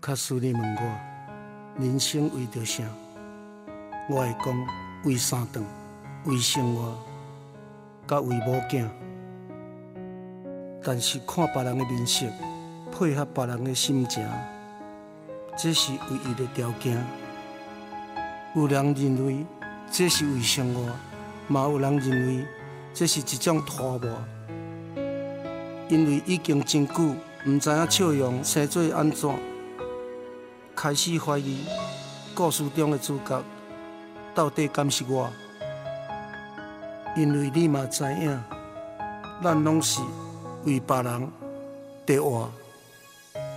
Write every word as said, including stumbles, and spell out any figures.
卡斯你问我，人生为着啥？我会讲为三顿，为生活，甲为某囝。但是看别人的面色，配合别人的心情，这是唯一的条件。有人认为这是为生活，嘛有人认为这是一种拖磨。因为已经真久，唔知影笑容生做安怎，开始怀疑故事中的主角到底敢是我。因为你嘛知影，咱拢是为别人在活。